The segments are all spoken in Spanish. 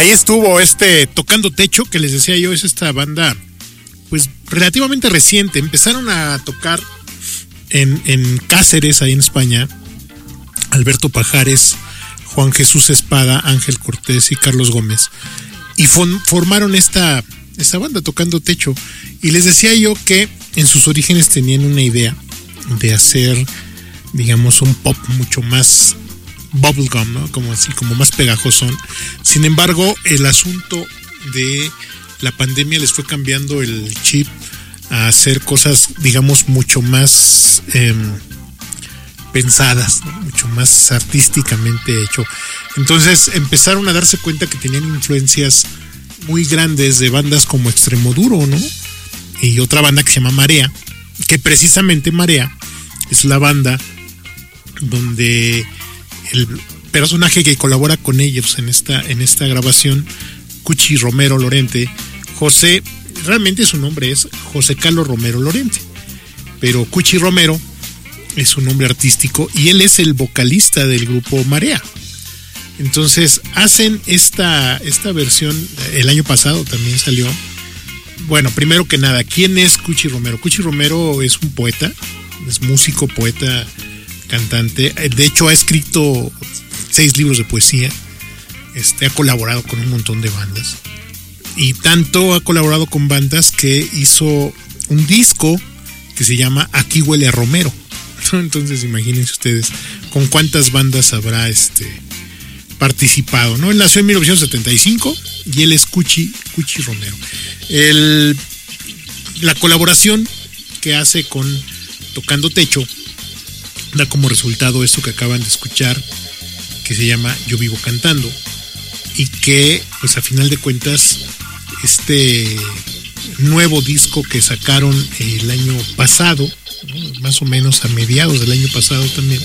ahí estuvo Tocando Techo, que les decía yo, es esta banda pues relativamente reciente. Empezaron a tocar en Cáceres, ahí en España, Alberto Pajares, Juan Jesús Espada, Ángel Cortés y Carlos Gómez, y formaron esta banda, Tocando Techo. Y les decía yo que en sus orígenes tenían una idea de hacer, digamos, un pop mucho más bubblegum, ¿no? Como así, como más pegajosón. Sin embargo, el asunto de la pandemia les fue cambiando el chip a hacer cosas, digamos, mucho más pensadas, ¿no? Mucho más artísticamente hecho. Entonces empezaron a darse cuenta que tenían influencias muy grandes de bandas como Extremoduro, ¿no? Y otra banda que se llama Marea, que precisamente Marea es la banda donde el personaje que colabora con ellos en esta grabación, Cuchi Romero Lorente, José, realmente su nombre es José Carlos Romero Lorente, pero Cuchi Romero es un nombre artístico y él es el vocalista del grupo Marea. Entonces hacen esta versión. El año pasado también salió. Bueno, primero que nada, ¿quién es Cuchi Romero? Cuchi Romero es un poeta, es músico, poeta, cantante. De hecho ha escrito 6 libros de poesía. Ha colaborado con un montón de bandas. Y tanto ha colaborado con bandas que hizo un disco que se llama Aquí Huele a Romero. Entonces imagínense ustedes con cuántas bandas habrá participado, ¿no? Él nació en 1975 y él es Cuchi Romero. La colaboración que hace con Tocando Techo da como resultado esto que acaban de escuchar, que se llama Yo Vivo Cantando, y que pues a final de cuentas nuevo disco que sacaron el año pasado, ¿no? Más o menos a mediados del año pasado también,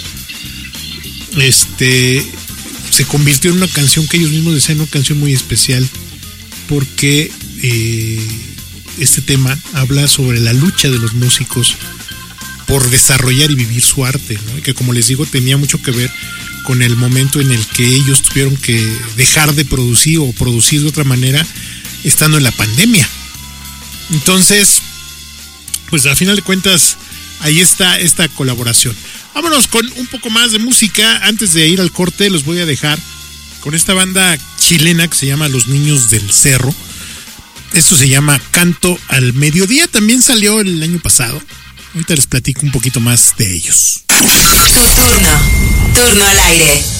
se convirtió en una canción que ellos mismos decían, una canción muy especial, porque este tema habla sobre la lucha de los músicos por desarrollar y vivir su arte, ¿no? Y que, como les digo, tenía mucho que ver con el momento en el que ellos tuvieron que dejar de producir o producir de otra manera estando en la pandemia. Entonces, pues a final de cuentas ahí está esta colaboración. Vámonos con un poco más de música. Antes de ir al corte, los voy a dejar con esta banda chilena que se llama Los Niños del Cerro. Esto se llama Canto al Mediodía. También salió el año pasado. Ahorita les platico un poquito más de ellos. Tu turno al aire.